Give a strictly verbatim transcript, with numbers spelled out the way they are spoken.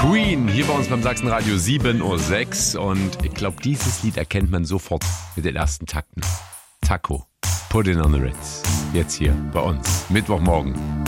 Queen, hier bei uns beim Sachsenradio sieben Uhr sechs. Und ich glaube, dieses Lied erkennt man sofort mit den ersten Takten. Taco, Put It on the Ritz. Jetzt hier bei uns, Mittwochmorgen.